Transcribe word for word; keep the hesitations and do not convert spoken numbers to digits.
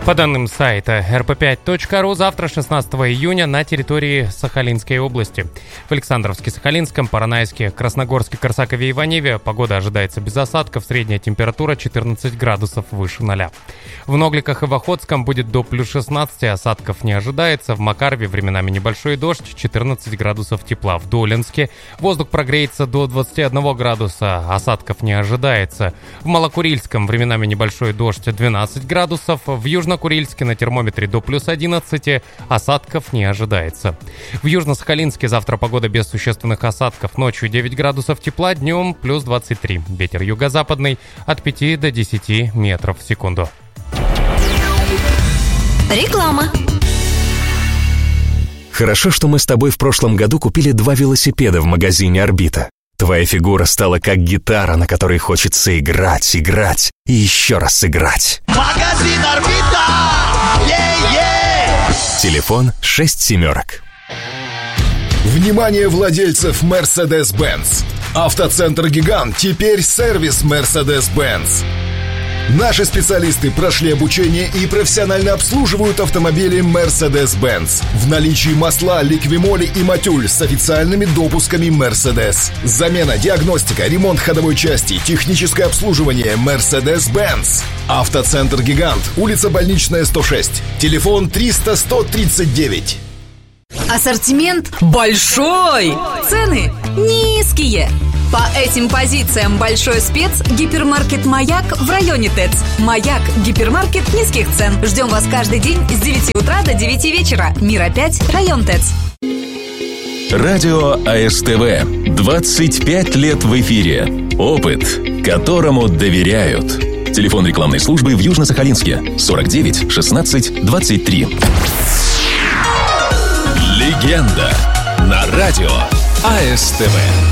По данным сайта эр пэ пять точка ру, завтра, шестнадцатого июня, на территории Сахалинской области. В Александровске-Сахалинском, Поронайске, Красногорске, Корсакове и Иваневе погода ожидается без осадков, средняя температура четырнадцать градусов выше ноля. В Ногликах и в Охотском будет до плюс шестнадцати, осадков не ожидается. В Макарове временами небольшой дождь, четырнадцать градусов тепла. В Долинске воздух прогреется до двадцати одного градуса, осадков не ожидается. В Малокурильском временами небольшой дождь, двенадцать градусов. В Южно Курильске на термометре до плюс одиннадцати, осадков не ожидается. В Южно-Сахалинске завтра погода без существенных осадков. Ночью девять градусов тепла, днем плюс двадцать три. Ветер юго-западный от пяти до десяти метров в секунду. Реклама. Хорошо, что мы с тобой в прошлом году купили два велосипеда в магазине «Орбита». Твоя фигура стала как гитара, на которой хочется играть, играть и еще раз играть. Магазин «Орбита». Е-е! Телефон шесть семерок. Внимание владельцев Mercedes-Benz! Автоцентр «Гигант» теперь сервис Mercedes-Benz. Наши специалисты прошли обучение и профессионально обслуживают автомобили Mercedes-Benz. В наличии масла, ликвимоли и матюль с официальными допусками Mercedes. Замена, диагностика, ремонт ходовой части, техническое обслуживание Mercedes-Benz. Автоцентр «Гигант», улица Больничная, сто шесть. Телефон триста сто тридцать девять. Ассортимент большой, цены низкие. По этим позициям большой спец – гипермаркет «Маяк» в районе ТЭЦ. «Маяк» – гипермаркет низких цен. Ждем вас каждый день с девяти утра до девяти вечера. Мира пять, район ТЭЦ. Радио а эс тэ вэ. двадцать пять лет в эфире. Опыт, которому доверяют. Телефон рекламной службы в Южно-Сахалинске. сорок девять шестнадцать двадцать три. Легенда на радио а эс тэ вэ.